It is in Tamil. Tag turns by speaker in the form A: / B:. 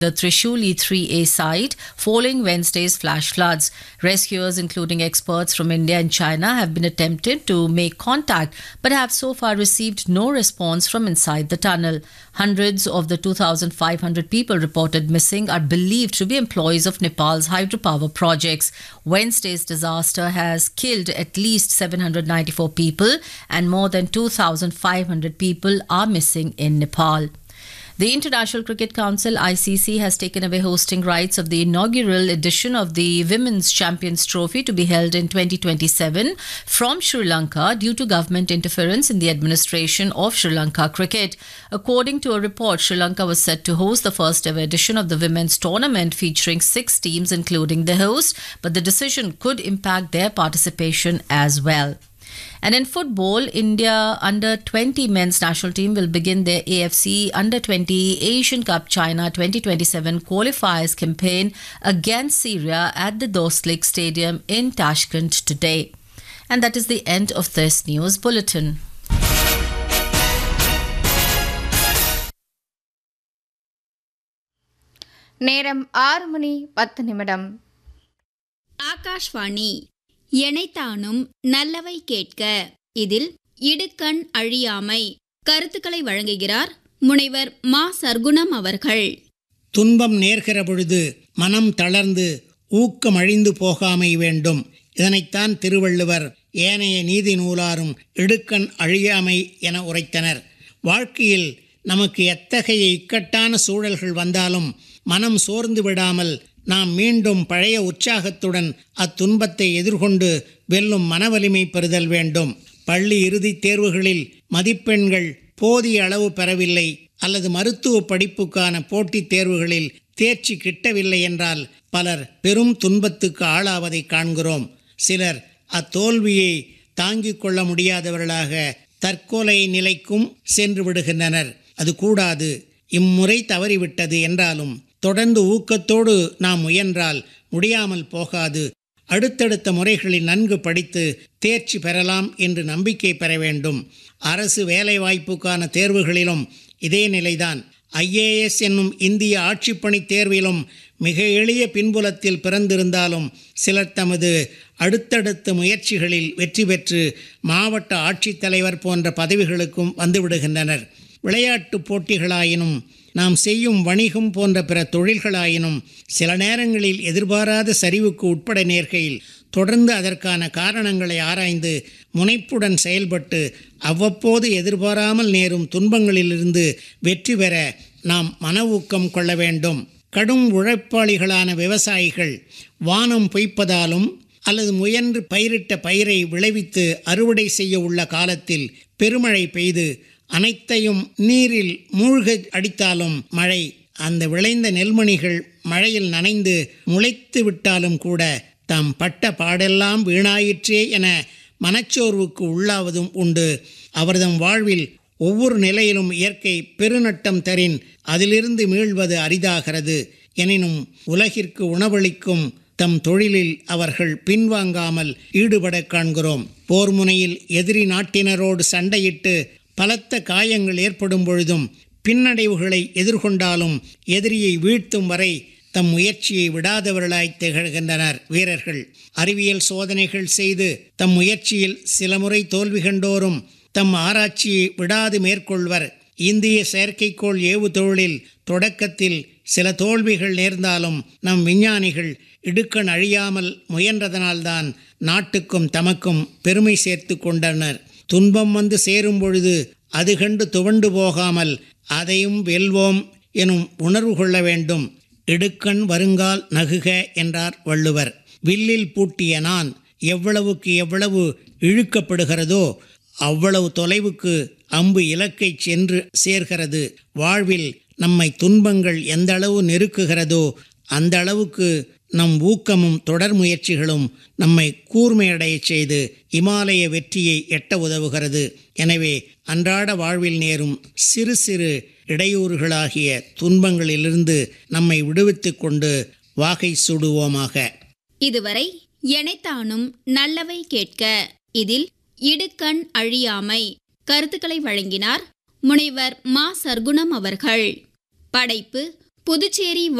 A: the Trishuli 3A site following Wednesday's flash floods. Rescuers, including experts from India and China, have been attempted to make contact but have so far received no response from inside the tunnel. Hundreds of the 2,500 people reported missing are believed to be employees of Nepal's hydropower projects. Wednesday's disaster has killed at least 794 people and more than 2,500 people are missing in Nepal. The International Cricket Council (ICC) has taken away hosting rights of the inaugural edition of the Women's Champions Trophy to be held in 2027 from Sri Lanka due to government interference in the administration of Sri Lanka cricket. According to a report, Sri Lanka was set to host the first ever edition of the women's tournament featuring 6 teams including the host, but the decision could impact their participation as well. And in football, India under-20 men's national team will begin their AFC Under-20 Asian Cup China 2027 qualifiers campaign against Syria at the Dostlik Stadium in Tashkent today. And that is the end of this news bulletin.
B: நேரம் 6:10.
C: ஆகாஷ்வாணி எனைத்தானும் நல்லவை கேட்க. இதில் இடுக்கண் அழியாமை கருத்துக்களை வழங்குகிறார் முனைவர் மா சர்க்குணம் அவர்கள்.
D: துன்பம் நேர்கிற பொழுது மனம் தளர்ந்து ஊக்கம் அழிந்து போகாமை வேண்டும். இதனைத்தான் திருவள்ளுவர் ஏனைய நீதி நூலாரும் இடுக்கண் அழியாமை என உரைத்தனர். வாழ்க்கையில் நமக்கு எத்தகைய இக்கட்டான சூழல்கள் வந்தாலும் மனம் சோர்ந்து விடாமல் நாம் மீண்டும் பழைய உற்சாகத்துடன் அத்துன்பத்தை எதிர்கொண்டு வெல்லும் மனவலிமை பெறுதல் வேண்டும். பள்ளி இறுதித் தேர்வுகளில் மதிப்பெண்கள் போதிய அளவு பெறவில்லை அல்லது மருத்துவ படிப்புக்கான போட்டித் தேர்வுகளில் தேர்ச்சி கிட்டவில்லை என்றால் பலர் பெரும் துன்பத்துக்கு ஆளாவதை காண்கிறோம். சிலர் அத்தோல்வியை தாங்கிக் கொள்ள முடியாதவர்களாக தற்கொலை நிலைக்கும் சென்று விடுகின்றனர். அது கூடாது. இம்முறை தவறிவிட்டது என்றாலும் தொடர்ந்து ஊக்கத்தோடு நாம் முயன்றால் முடியாமல் போகாது. அடுத்தடுத்த முறைகளில் நன்கு படித்து தேர்ச்சி பெறலாம் என்று நம்பிக்கை பெற வேண்டும். அரசு வேலைவாய்ப்புக்கான தேர்வுகளிலும் இதே நிலைதான். IAS என்னும் இந்திய ஆட்சிப்பணி தேர்விலும் மிக எளிய பின்புலத்தில் பிறந்திருந்தாலும் சிலர் தமது அடுத்தடுத்த முயற்சிகளில் வெற்றி பெற்று மாவட்ட ஆட்சித்தலைவர் போன்ற பதவிகளுக்கும் வந்துவிடுகின்றனர். விளையாட்டு போட்டிகளாயினும் நாம் செய்யும் வணிகம் போன்ற பிற தொழில்களாயினும் சில நேரங்களில் எதிர்பாராத சரிவுக்கு உட்பட நேர்கையில் தொடர்ந்து அதற்கான காரணங்களை ஆராய்ந்து முனைப்புடன் செயல்பட்டு அவ்வப்போது எதிர்பாராமல் நேரும் துன்பங்களிலிருந்து வெற்றி பெற நாம் மன ஊக்கம் கொள்ள வேண்டும். கடும் உழைப்பாளிகளான விவசாயிகள் வானம் பொய்ப்பதாலும் அல்லது முயன்று பயிரிட்ட பயிரை விளைவித்து அறுவடை செய்ய உள்ள காலத்தில் பெருமழை பெய்து அனைத்தையும் நீரில் மூழ்க அடித்தாலும் மழை அந்த விளைந்த நெல்மணிகள் மழையில் நனைந்து முளைத்து விட்டாலும் கூட தாம் பட்ட பாடெல்லாம் வீணாயிற்றே என மனச்சோர்வுக்கு உள்ளாவதும் உண்டு. அவர்தம் வாழ்வில் ஒவ்வொரு நிலையிலும் இயற்கை பெருநட்டம் தரின் அதிலிருந்து மீள்வது அரிதாகிறது. எனினும் உலகிற்கு உணவளிக்கும் தம் தொழிலில் அவர்கள் பின்வாங்காமல் ஈடுபட காண்கிறோம். போர் முனையில் எதிரி நாட்டினரோடு சண்டையிட்டு பலத்த காயங்கள் ஏற்படும் பொழுதும் பின்னடைவுகளை எதிர்கொண்டாலும் எதிரியை வீழ்த்தும் வரை தம் முயற்சியை விடாதவர்களாய் திகழ்கின்றனர் வீரர்கள். அறிவியல் சோதனைகள் செய்து தம் முயற்சியில் சில முறை தோல்வி கண்டோரும் தம் ஆராய்ச்சியை விடாது மேற்கொள்வர். இந்திய செயற்கைக்கோள் ஏவு தொழிலில் தொடக்கத்தில் சில தோல்விகள் நேர்ந்தாலும் நம் விஞ்ஞானிகள் இடுக்கண் அழியாமல் முயன்றதனால்தான் நாட்டுக்கும் தமக்கும் பெருமை சேர்த்து கொண்டனர். துன்பம் வந்து சேரும் பொழுது அது கண்டு துவண்டு போகாமல் அதையும் வெல்வோம் எனும் உணர்வு கொள்ள வேண்டும். இடுக்கண் வருங்கால் நகுக என்றார் வள்ளுவர். வில்லில் பூட்டிய நான் எவ்வளவுக்கு எவ்வளவு இழுக்கப்படுகிறதோ அவ்வளவு தொலைவுக்கு அம்பு இலக்கை சென்று சேர்கிறது. வாழ்வில் நம்மை துன்பங்கள் எந்த அளவு நெருக்குகிறதோ அந்த அளவுக்கு நம் ஊக்கமும் தொடர் முயற்சிகளும் நம்மை கூர்மையடைய செய்து இமாலய வெற்றியை எட்ட உதவுகிறது. எனவே அன்றாட வாழ்வில் நேரும் சிறு சிறு இடையூறுகளாகிய துன்பங்களிலிருந்து நம்மை விடுவித்துக் கொண்டு வாகை சூடுவோமாக.
C: இதுவரை எனைத்தானும் நல்லவை கேட்க. இதில் இடுக்கண் அழியாமை கருத்துக்களை வழங்கினார் முனைவர் மா சர்க்குணம் அவர்கள். படைப்பு புதுச்சேரி